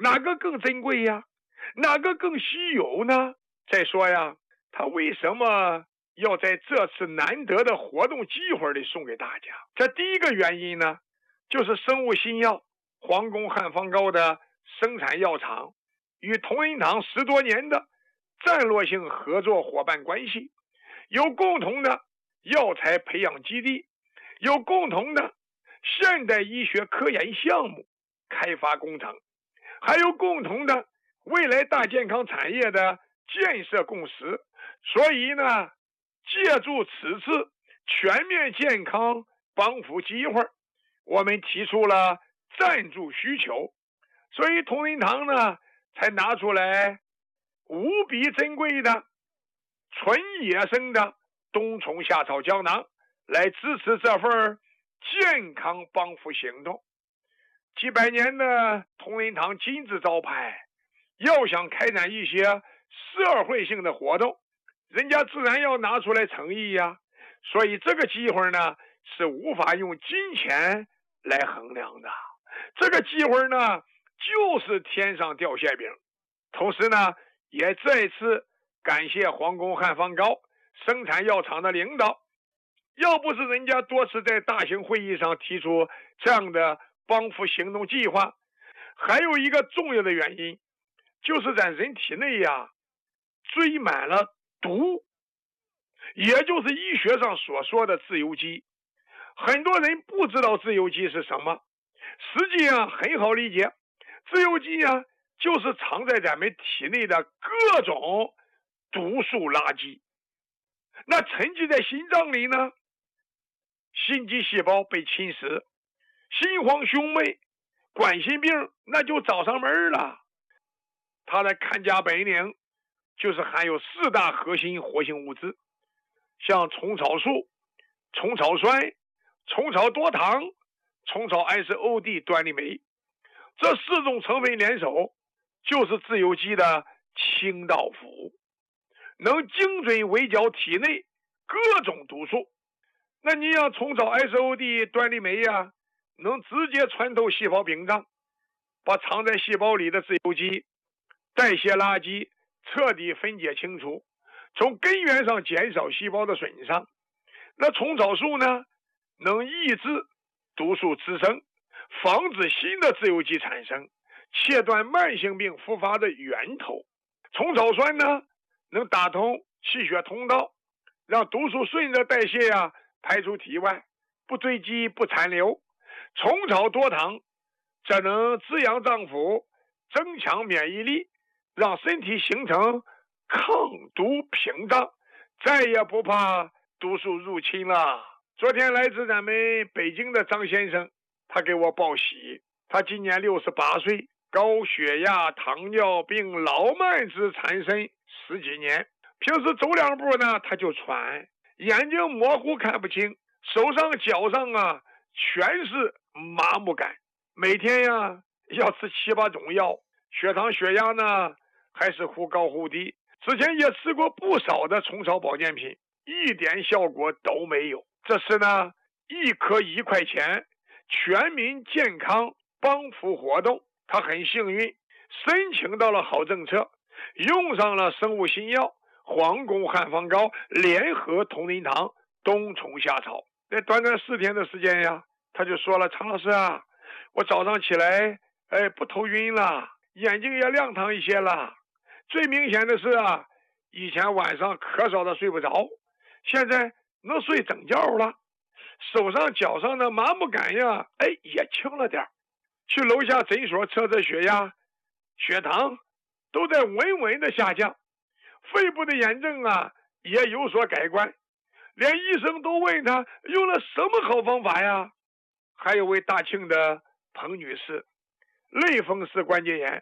哪个更珍贵呀？哪个更稀有呢？再说呀，他为什么要在这次难得的活动机会里送给大家？这第一个原因呢，就是生物新药皇宫汉方膏的生产药厂与同仁堂10多年的战略性合作伙伴关系，有共同的药材培养基地，有共同的现代医学科研项目开发工程，还有共同的未来大健康产业的建设共识。所以呢，借助此次全面健康帮扶机会，我们提出了赞助需求，所以同仁堂呢才拿出来无比珍贵的纯野生的冬虫夏草胶囊来支持这份健康帮扶行动。几百年的同仁堂金字招牌，要想开展一些社会性的活动，人家自然要拿出来诚意呀。所以这个机会呢，是无法用金钱来衡量的。这个机会呢，就是天上掉馅饼。同时呢，也再次感谢皇宫汉方膏生产药厂的领导，要不是人家多次在大型会议上提出这样的帮扶行动计划，还有一个重要的原因，就是在人体内呀追满了毒，也就是医学上所说的自由基。很多人不知道自由基是什么，实际上很好理解，自由基啊就是藏在咱们体内的各种毒素垃圾。那沉积在心脏里呢，心肌细胞被侵蚀，心慌胸闷，冠心病那就找上门了。它的看家本领就是含有4大核心活性物质，像虫草素、虫草酸、虫草多糖、虫草 SOD 端粒酶，这4种成分联手就是自由基的清道夫，能精准围剿体内各种毒素。那你像虫草 SOD 端粒酶呀，能直接穿透细胞屏障，把藏在细胞里的自由基代谢垃圾彻底分解清除，从根源上减少细胞的损伤。那虫草素呢，能抑制毒素滋生，防止新的自由基产生，切断慢性病复发的源头。虫草酸呢，能打通气血通道，让毒素顺着代谢排出体外，不堆积不残留。虫草多糖则能滋养脏腑，增强免疫力，让身体形成抗毒屏障，再也不怕毒素入侵了。昨天来自咱们北京的张先生，他给我报喜，他今年68岁，高血压、糖尿病、老慢支缠身10几年，平时走2步呢他就喘，眼睛模糊看不清，手上脚上全是麻木感，每天要吃7、8种药，血糖血压呢还是忽高忽低。之前也吃过不少的虫草保健品，一点效果都没有。这是呢1颗1块钱全民健康帮扶活动，他很幸运申请到了好政策，用上了生物新药皇宫汉方膏联合同仁堂冬虫夏草。在短短4天的时间他就说了，常老师我早上起来不头晕了，眼睛也亮堂一些了，最明显的是以前晚上咳嗽的睡不着，现在能睡整觉了，手上脚上的麻木感也轻了点，去楼下诊所测血压血糖都在稳稳的下降，肺部的炎症也有所改观，连医生都问他用了什么好方法呀。还有位大庆的彭女士，类风湿关节炎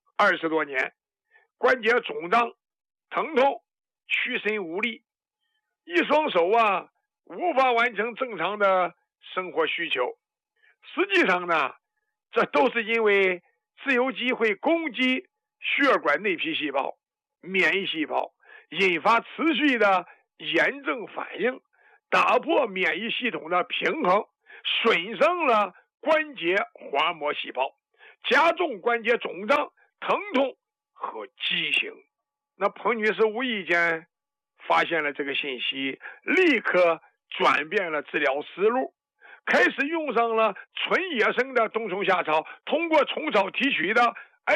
20多年，关节肿胀疼痛，屈伸无力，一双手无法完成正常的生活需求。实际上呢，这都是因为自由基会攻击血管内皮细胞、免疫细胞，引发持续的炎症反应，打破免疫系统的平衡，损伤了关节滑膜细胞， 加重关节肿胀、疼痛和畸形。那彭女士无意间发现了这个信息，立刻转变了治疗思路，开始用上了纯野生的冬虫夏草，通过虫草提取的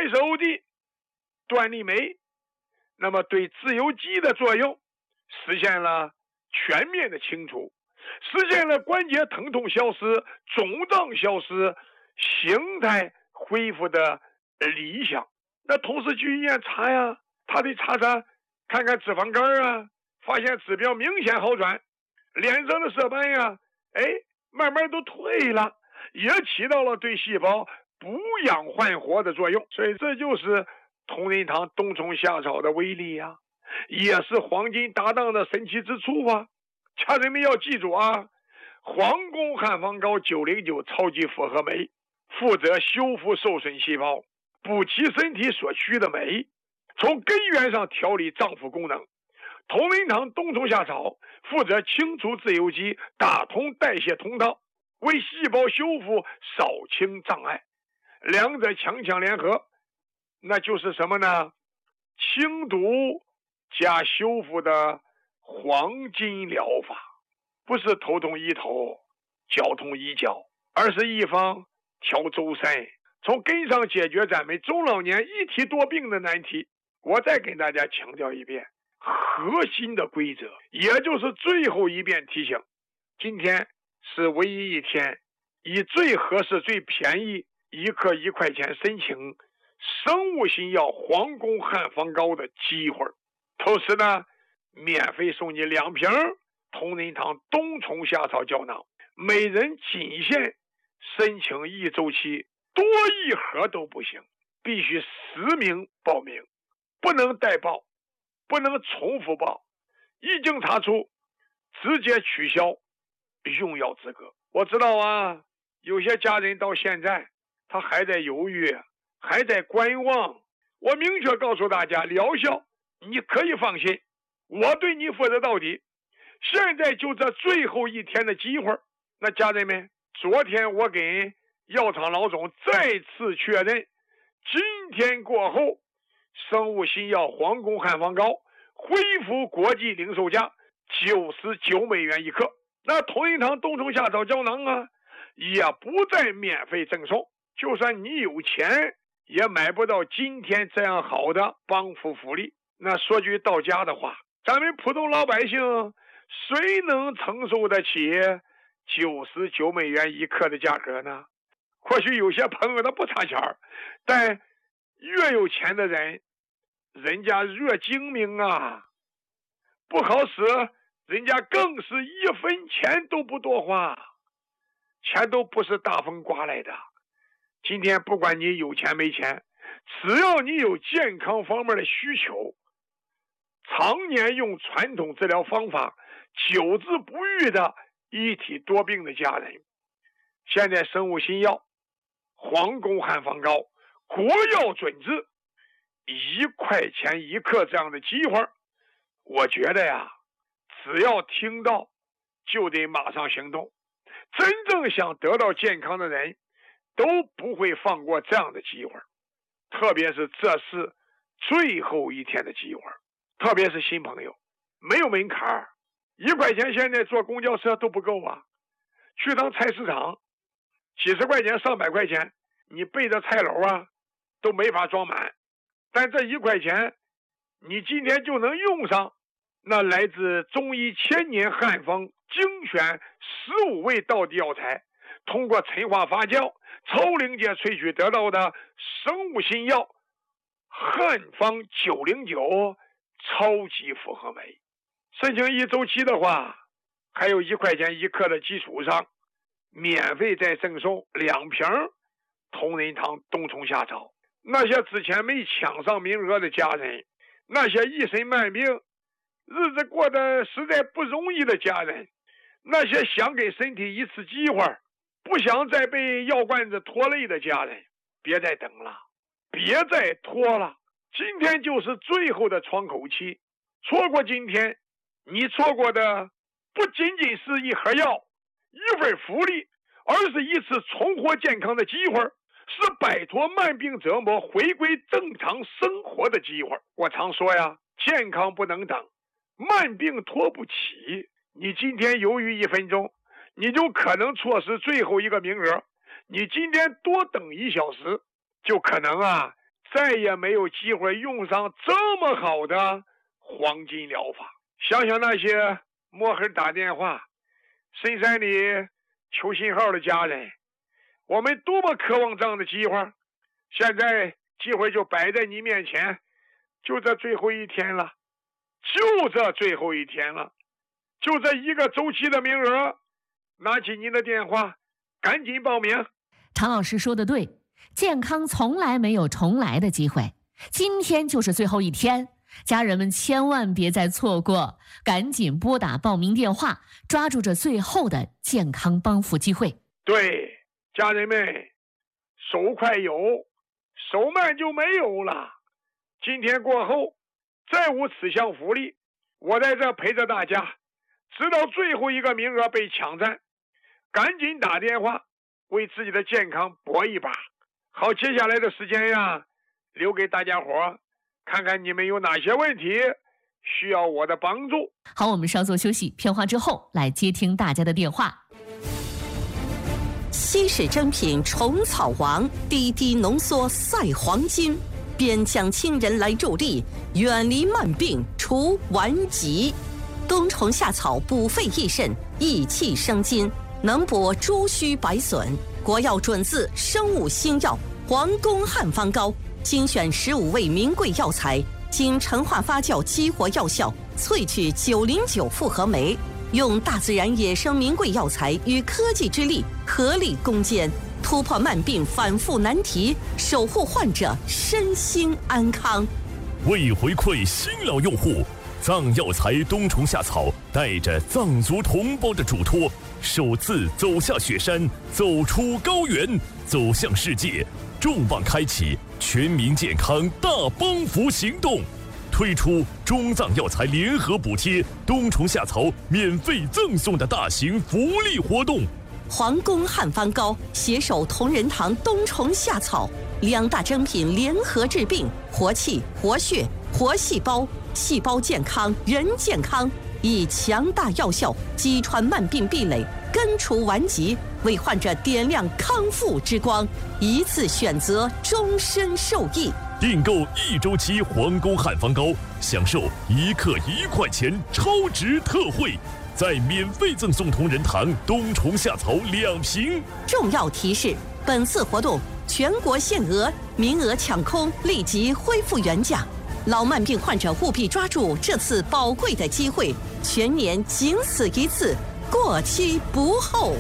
SOD 端粒酶，那么对自由基的作用实现了全面的清除，实现了关节疼痛消失、肿胀消失、形态恢复的理想。那同时去医院查呀，他得查看看脂肪肝啊，发现指标明显好转，脸上的色斑呀，慢慢都退了，也起到了对细胞补养焕活的作用。所以这就是同仁堂冬虫夏草的威力呀，也是黄金搭档的神奇之处啊。家人们要记住啊，皇宫汉方膏909超级复合酶负责修复受损细胞，补齐身体所需的酶，从根源上调理脏腑功能。同仁堂冬虫夏草负责清除自由基，打通代谢通道，为细胞修复扫清障碍。两者强强联合，那就是什么呢？清毒加修复的黄金疗法。不是头痛医头，脚痛医脚，而是一方调周身，从根上解决咱们中老年一体多病的难题。我再跟大家强调一遍核心的规则，也就是最后一遍提醒。今天是唯一一天以最合适最便宜1克1块钱申请生物新药皇宫汉方膏的机会，同时呢免费送你2瓶同仁堂冬虫夏草胶囊，每人仅限申请1周期，多1盒都不行，必须实名报名，不能代报，不能重复报，一经查出直接取消用药资格。我知道啊，有些家人到现在他还在犹豫，还在观望。我明确告诉大家，疗效你可以放心，我对你负责到底。现在就这最后一天的机会，那家人们，昨天我跟药厂老总再次确认，今天过后生物新药皇宫汉方膏恢复国际零售价99美元1克，那同仁堂冬虫夏草胶囊啊也不再免费赠送，就算你有钱也买不到今天这样好的帮扶福利。那说句到家的话，咱们普通老百姓谁能承受得起99美元1克的价格呢？或许有些朋友他不差钱，但越有钱的人，人家越精明啊，不好使，人家更是1分钱都不多花，钱都不是大风刮来的。今天不管你有钱没钱，只要你有健康方面的需求，常年用传统治疗方法久治不愈的一体多病的家人，现在生物新药皇宫汉方膏国药准治1块钱1克这样的机会，我觉得呀，只要听到就得马上行动。真正想得到健康的人都不会放过这样的机会，特别是这是最后一天的机会，特别是新朋友，没有门槛，1块钱现在坐公交车都不够啊，去趟菜市场几十块钱上百块钱，你背着菜篓啊都没法装满，但这1块钱你今天就能用上那来自中医千年汉方精选15味道地药材，通过陈化发酵超临界萃取得到的生物新药汉方909超级复合酶。申请1周期的话，还有1块钱1克的基础上，免费再赠送2瓶同仁堂冬虫夏草。那些之前没抢上名额的家人，那些一身慢病日子过得实在不容易的家人，那些想给身体一次机会，不想再被药罐子拖累的家人，别再等了，别再拖了，今天就是最后的窗口期。错过今天，你错过的不仅仅是一盒药、一份福利，而是一次重获健康的机会。 是摆脱慢病折磨、回归正常生活的机会。我常说呀，健康不能等，慢病拖不起。你今天犹豫1分钟，你就可能错失最后一个名额。你今天多等1小时，就可能再也没有机会用上这么好的黄金疗法。想想那些摸黑打电话、深山里求信号的家人，我们多么渴望这样的机会。现在机会就摆在你面前，就这最后一天了，就这最后一天了，就这一个周期的名额，拿起您的电话，赶紧报名。 常老师说的对，健康从来没有重来的机会，今天就是最后一天，家人们千万别再错过，赶紧拨打报名电话，抓住这最后的健康帮扶机会。 对，家人们，手快有，手慢就没有了。今天过后，再无此项福利。我在这陪着大家，直到最后一个名额被抢占，赶紧打电话，为自己的健康搏一把。好，接下来的时间呀，留给大家伙，看看你们有哪些问题需要我的帮助。 好，我们稍作休息，片花之后来接听大家的电话。 稀世珍品虫草王，滴滴浓缩赛黄金，边疆亲人来助力，远离慢病除顽疾。冬虫夏草补肺益肾，益气生津，能补诸虚百损。国药准字生物新药皇宫汉方膏，精选15味名贵药材，经陈化发酵激活药效，萃取909复合酶，用大自然野生名贵药材与科技之力合力攻坚，突破慢病反复难题，守护患者身心安康。 为回馈新老用户，藏药材冬虫夏草带着藏族同胞的嘱托，首次走下雪山，走出高原，走向世界，重磅开启全民健康大帮扶行动，推出中藏药材联合补贴冬虫夏草免费赠送的大型福利活动。 皇宫汉方膏携手同仁堂冬虫夏草2大珍品联合治病，活气、活血、活细胞，细胞健康，人健康，以强大药效击穿慢病壁垒，根除顽疾，为患者点亮康复之光，一次选择，终身受益。 订购1周期皇宫汉方膏，享受1克1块钱超值特惠，再免费赠送同仁堂冬虫夏草2瓶。 重要提示：本次活动全国限额，名额抢空，立即恢复原价。老慢病患者务必抓住这次宝贵的机会，全年仅此一次，过期不候。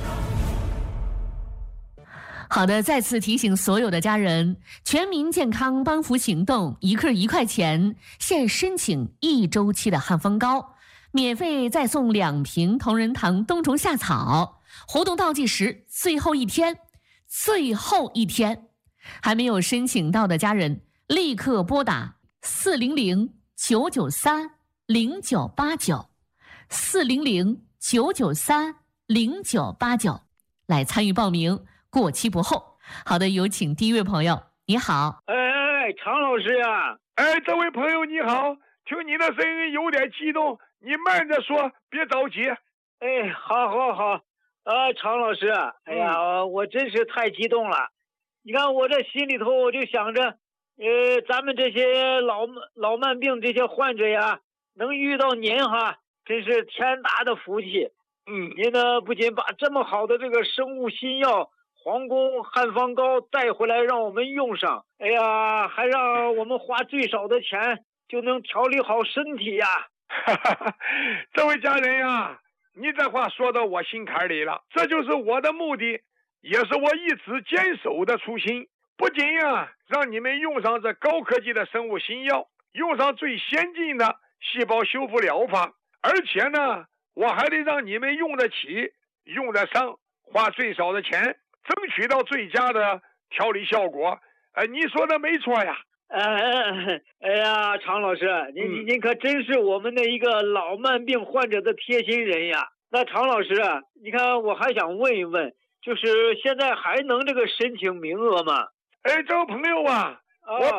好的，再次提醒所有的家人，全民健康帮扶行动1克1块钱，现申请1周期的汉方膏，免费再送2瓶同仁堂冬虫夏草。活动倒计时最后一天，最后一天，还没有申请到的家人，立刻拨打400-993-0989，400-993-0989来参与报名，过期不候。好的，有请第一位朋友。你好。 常老师呀。 这位朋友你好，听你的声音有点激动，你慢着说，别着急。 好。常老师，我真是太激动了。你看我这心里头，我就想着，咱们这些老慢病这些患者呀，能遇到您哈，真是天大的福气。您呢不仅把这么好的这个生物新药皇宫汉方膏带回来让我们用上，还让我们花最少的钱就能调理好身体呀。 这位家人呀，你这话说到我心坎里了，这就是我的目的，也是我一直坚守的初心。不仅让你们用上这高科技的生物新药，用上最先进的细胞修复疗法，而且呢，我还得让你们用得起、用得上，花最少的钱，争取到最佳的调理效果。你说的没错呀。 常老师，您可真是我们的一个老慢病患者的贴心人呀。那常老师，你看我还想问一问， 就是现在还能这个申请名额吗？ 哎，这位朋友啊，我